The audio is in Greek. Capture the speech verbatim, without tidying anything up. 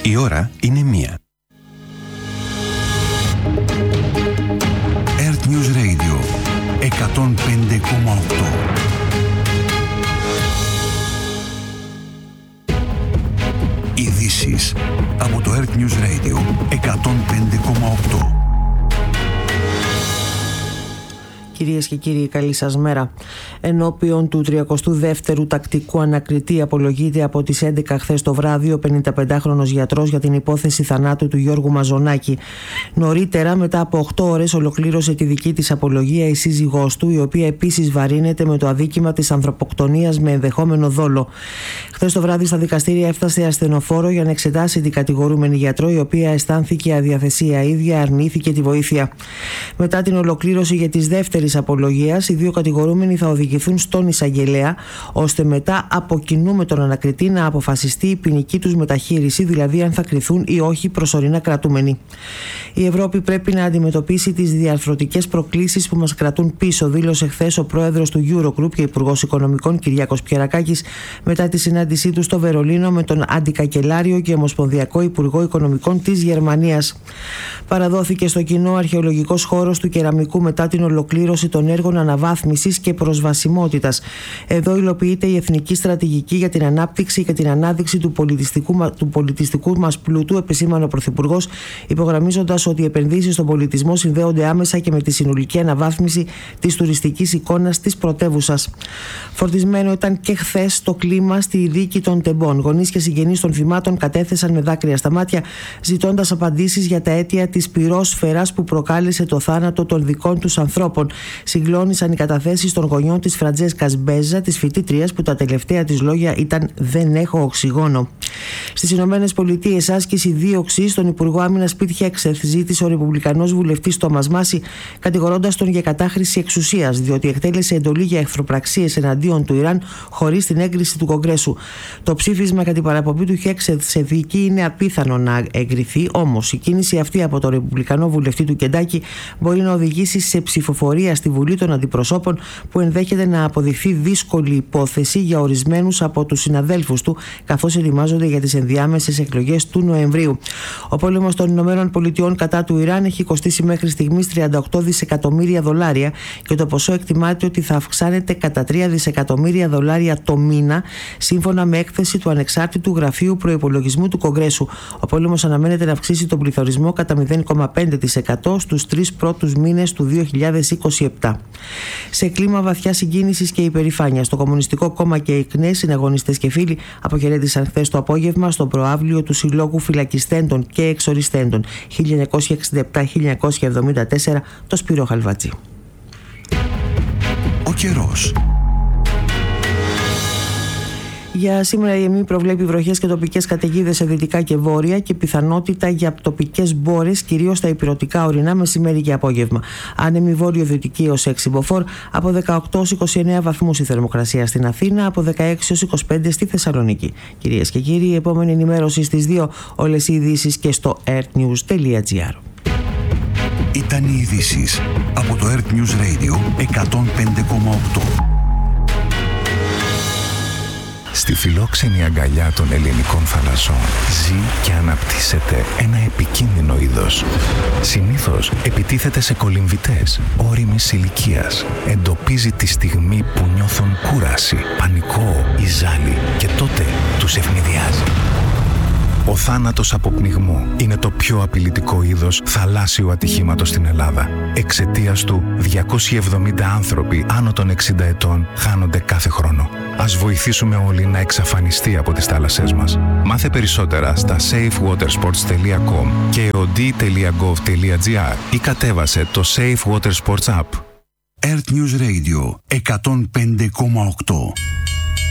Η ώρα είναι μία. Earth News Radio εκατόν πέντε κόμμα οκτώ. Ειδήσεις από το Earth News Radio εκατόν πέντε κόμμα οκτώ. Κυρίες και κύριοι, καλή σας μέρα. Ενώπιον του τριακοστού δεύτερου τακτικού ανακριτή απολογείται από τις έντεκα χθες το βράδυ ο πενηνταπεντάχρονος γιατρός για την υπόθεση θανάτου του Γιώργου Μαζονάκη. Νωρίτερα, μετά από οκτώ ώρες, ολοκλήρωσε τη δική της απολογία η σύζυγός του, η οποία επίσης βαρύνεται με το αδίκημα της ανθρωποκτονίας με ενδεχόμενο δόλο. Χθες το βράδυ στα δικαστήρια έφτασε ασθενοφόρο για να εξετάσει την κατηγορούμενη γιατρό, η οποία αισθάνθηκε αδιαθεσία ίδια, αρνήθηκε τη βοήθεια. Μετά την ολοκλήρωση για τις δεύτερες απολογίας, οι δύο κατηγορούμενοι θα οδηγηθούν στον εισαγγελέα, ώστε μετά από κοινού με τον ανακριτή να αποφασιστεί η ποινική τους μεταχείριση, δηλαδή αν θα κριθούν ή όχι προσωρινά κρατούμενοι. Η Ευρώπη πρέπει να αντιμετωπίσει τις διαρθρωτικές προκλήσεις που μας κρατούν πίσω, δήλωσε χθες ο πρόεδρος του Eurogroup και υπουργός Οικονομικών Κυριάκος Πιερακάκης μετά τη συνάντησή του στο Βερολίνο με τον αντικαγκελάριο και ομοσπονδιακό υπουργό Οικονομικών της Γερμανίας. Παραδόθηκε στο κοινό αρχαιολογικός χώρος του Κεραμικού μετά την ολοκλήρωση των έργων αναβάθμισης και προσβασιμότητας. Εδώ υλοποιείται η Εθνική Στρατηγική για την Ανάπτυξη και την Ανάδειξη του πολιτιστικού, του πολιτιστικού μας πλούτου, επεσήμανε ο Πρωθυπουργός, υπογραμμίζοντας ότι οι επενδύσεις στον πολιτισμό συνδέονται άμεσα και με τη συνολική αναβάθμιση της τουριστικής εικόνας της πρωτεύουσας. Φορτισμένο ήταν και χθες το κλίμα στη δίκη των Τεμπών. Γονείς και συγγενείς των θυμάτων κατέθεσαν με δάκρυα στα μάτια, ζητώντας απαντήσεις για τα αίτια της πυρόσφαιρας που προκάλεσε το θάνατο των δικών τους ανθρώπων. Συγκλώνησαν οι καταθέσεις των γονιών της Φραντζέσκας Μπέζα, της φοιτήτριας που τα τελευταία της λόγια ήταν «Δεν έχω οξυγόνο». Στις Ηνωμένες Πολιτείες, άσκηση δίωξης στον Υπουργό Άμυνας Πιτ Χέγκσεθ ζήτησε ο Ρεπουμπλικανός βουλευτής Τόμας Μάση, κατηγορώντας τον για κατάχρηση εξουσίας, διότι εκτέλεσε εντολή για εχθροπραξίες εναντίον του Ιράν χωρίς την έγκριση του Κογκρέσου. Το ψήφισμα κατά την παραπομπή του Χέγκσεθ σε δίκη είναι απίθανο να εγκριθεί, όμως η κίνηση αυτή από τον Ρεπουμπλικανό βουλευτή του Κεντάκι μπορεί να οδηγήσει σε ψηφοφορία στη Βουλή των Αντιπροσώπων που ενδέχεται να αποδειχθεί δύσκολη υπόθεση για ορισμένους από τους συναδέλφους του, καθώς ετοιμάζονται για τις ενδιάμεσες εκλογές του Νοεμβρίου. Ο πόλεμος των Ηνωμένων Πολιτειών κατά του Ιράν έχει κοστίσει μέχρι στιγμής τριάντα οκτώ δισεκατομμύρια δολάρια και το ποσό εκτιμάται ότι θα αυξάνεται κατά τρία δισεκατομμύρια δολάρια το μήνα, σύμφωνα με έκθεση του Ανεξάρτητου Γραφείου Προϋπολογισμού του Κογκρέσου. Ο πόλεμος αναμένεται να αυξήσει τον πληθωρισμό κατά μηδέν κόμμα πέντε τοις εκατό στους τρεις πρώτους μήνες του δύο χιλιάδες είκοσι επτά. Σε κλίμα βαθιά συγκίνησης και υπερηφάνειας, το Κομμουνιστικό Κόμμα και οι ΚΝΕ, συναγωνιστές και φίλοι, αποχαιρέτησαν χθες το απόγευμα στο προαύλιο του Συλλόγου Φυλακιστέντων και Εξοριστέντων χίλια εννιακόσια εξήντα επτά με χίλια εννιακόσια εβδομήντα τέσσερα, το Σπύρο Χαλβατζή. Ο καιρός. Για σήμερα η ΕΜΗ προβλέπει βροχές και τοπικές καταιγίδες σε δυτικά και βόρεια και πιθανότητα για τοπικές μπόρες, κυρίως στα ηπειρωτικά ορεινά, μεσημέρι και απόγευμα. Άνεμη βόρειο-δυτική έως έξι μποφόρ, από δεκαοκτώ έως είκοσι εννέα βαθμούς η θερμοκρασία στην Αθήνα, από δεκαέξι έως είκοσι πέντε στη Θεσσαλονίκη. Κυρίες και κύριοι, η επόμενη ενημέρωση στις δύο, όλες οι ειδήσεις και στο earthnews τελεία gr. Ήταν οι ειδήσεις από το Earth News Radio εκατόν πέντε κόμμα οκτώ. Στη φιλόξενη αγκαλιά των ελληνικών θαλασσών ζει και αναπτύσσεται ένα επικίνδυνο είδος. Συνήθως επιτίθεται σε κολυμβητές ώριμης ηλικίας. Εντοπίζει τη στιγμή που νιώθουν κούραση, πανικό ή ζάλι και τότε τους ευνηδιάζει. Ο θάνατος από πνιγμό είναι το πιο απειλητικό είδος θαλάσσιου ατυχήματος στην Ελλάδα. Εξαιτίας του, διακόσιοι εβδομήντα άνθρωποι άνω των εξήντα ετών χάνονται κάθε χρόνο. Ας βοηθήσουμε όλοι να εξαφανιστεί από τις θάλασσές μας. Μάθε περισσότερα στα safe water sports τελεία com και ο ντι τελεία gov τελεία gr ή κατέβασε το Safe Water Sports App. Earth News Radio εκατόν πέντε κόμμα οκτώ.